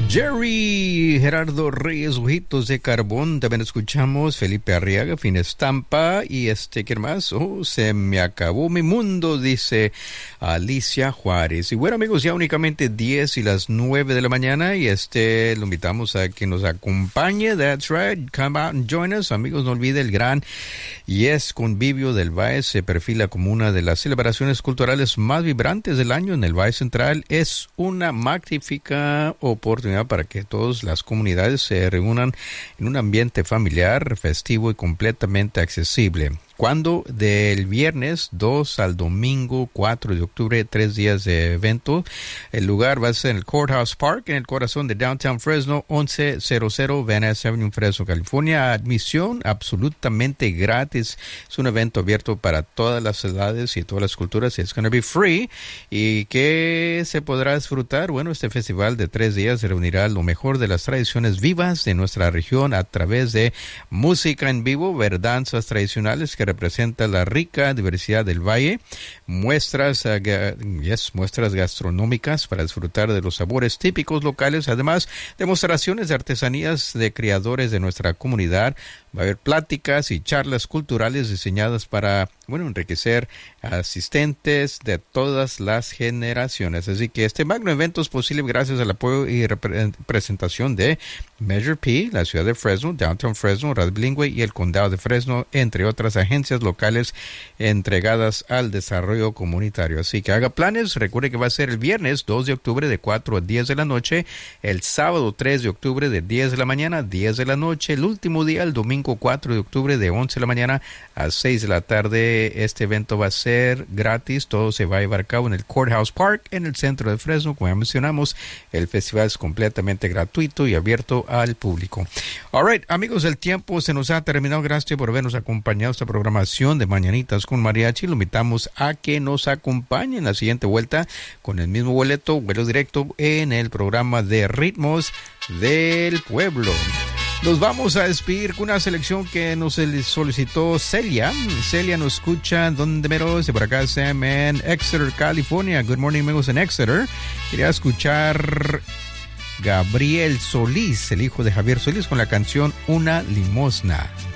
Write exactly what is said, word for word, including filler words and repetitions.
Jerry, Gerardo Reyes, Ojitos de Carbón. También escuchamos Felipe Arriaga, Fin Estampa. Y este, ¿quién más? Oh, se me acabó mi mundo, dice Alicia Juárez. Y bueno, amigos, ya únicamente diez y las nueve de la mañana. Y este, lo invitamos a que nos acompañe. That's right. Come out and join us. Amigos, no olvide el gran Yes Convivio del Valle. Se perfila como una de las celebraciones culturales más vibrantes del año en el Valle Central. Es una magnífica oportunidad para que todas las comunidades se reúnan en un ambiente familiar, festivo y completamente accesible. Cuando del viernes dos al domingo cuatro de octubre, tres días de evento. El lugar va a ser en el Courthouse Park, en el corazón de Downtown Fresno, once cero Van Ness Avenue, Fresno, California. Admisión absolutamente gratis. Es un evento abierto para todas las edades y todas las culturas. It's going to be free. ¿Y qué se podrá disfrutar? Bueno, este festival de tres días reunirá lo mejor de las tradiciones vivas de nuestra región a través de música en vivo, danzas tradicionales que representa la rica diversidad del valle, muestras, uh, yes, muestras gastronómicas para disfrutar de los sabores típicos locales, además demostraciones de artesanías de creadores de nuestra comunidad. Va a haber pláticas y charlas culturales diseñadas para, bueno, enriquecer a asistentes de todas las generaciones. Así que este magno evento es posible gracias al apoyo y representación de Measure P, la ciudad de Fresno, Downtown Fresno, Radio Bilingüe y el condado de Fresno, entre otras agencias locales entregadas al desarrollo comunitario. Así que haga planes. Recuerde que va a ser el viernes dos de octubre de cuatro a diez de la noche, el sábado tres de octubre de diez de la mañana a diez de la noche, el último día, el domingo cuatro de octubre de once de la mañana a seis de la tarde. Este evento va a ser gratis. Todo se va a llevar a cabo en el Courthouse Park, en el centro de Fresno. Como ya mencionamos, el festival es completamente gratuito y abierto al público. All right, amigos, el tiempo se nos ha terminado. Gracias por habernos acompañado a esta programación de Mañanitas con Mariachi. Lo invitamos a que nos acompañe en la siguiente vuelta con el mismo boleto, vuelo directo en el programa de Ritmos del Pueblo. Nos vamos a despedir con una selección que nos solicitó Celia. Celia nos escucha, ¿dónde mero? Dice por acá Sam en Exeter, California. Good morning, amigos en Exeter. Quería escuchar Gabriel Solís, el hijo de Javier Solís, con la canción Una Limosna.